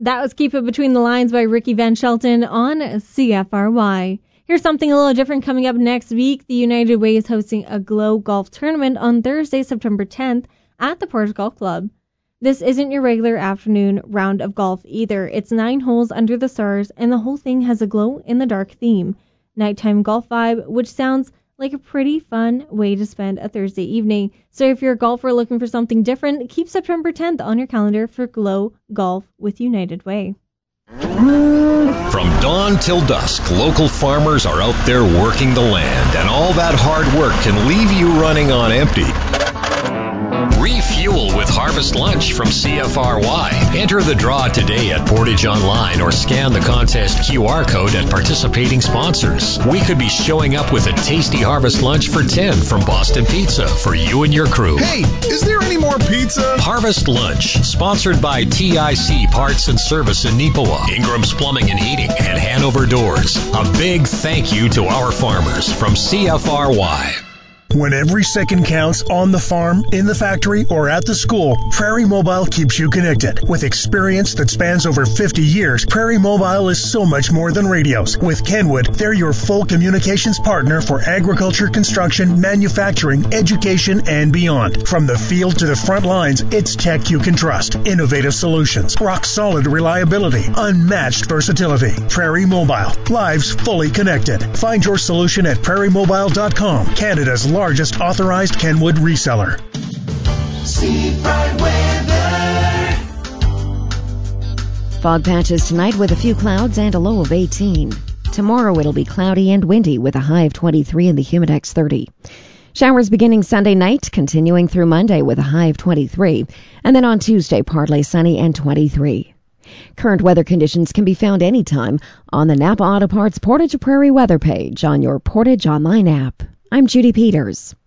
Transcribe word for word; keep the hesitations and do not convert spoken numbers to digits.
That was Keep It Between the Lines by Ricky Van Shelton on C F R Y. Here's something a little different coming up next week. The United Way is hosting a Glow Golf Tournament on Thursday, September tenth at the Portage Golf Club. This isn't your regular afternoon round of golf either. It's nine holes under the stars, and the whole thing has a glow-in-the-dark theme. Nighttime golf vibe, which sounds like a pretty fun way to spend a Thursday evening. So if you're a golfer looking for something different, keep September tenth on your calendar for Glow Golf with United Way. From dawn till dusk, local farmers are out there working the land, and all that hard work can leave you running on empty. Refuel with Harvest Lunch from C F R Y. Enter the draw today at Portage Online or scan the contest Q R code at participating sponsors. We could be showing up with a tasty Harvest Lunch for ten from Boston Pizza for you and your crew. Hey, is there any more pizza? Harvest Lunch, sponsored by T I C Parts and Service in Neepawa, Ingram's Plumbing and Heating, and Hanover Doors. A big thank you to our farmers from C F R Y. When every second counts on the farm, in the factory, or at the school, Prairie Mobile keeps you connected. With experience that spans over fifty years, Prairie Mobile is so much more than radios. With Kenwood, they're your full communications partner for agriculture, construction, manufacturing, education, and beyond. From the field to the front lines, it's tech you can trust. Innovative solutions, rock-solid reliability, unmatched versatility. Prairie Mobile, lives fully connected. Find your solution at prairie mobile dot com, Canada's largest largest authorized Kenwood reseller. Seafront weather. Fog patches tonight with a few clouds and a low of eighteen. Tomorrow it'll be cloudy and windy with a high of twenty-three and the Humidex thirty. Showers beginning Sunday night, continuing through Monday with a high of twenty-three. And then on Tuesday, partly sunny and twenty-three. Current weather conditions can be found anytime on the Napa Auto Parts Portage Prairie weather page on your Portage Online app. I'm Judy Peters.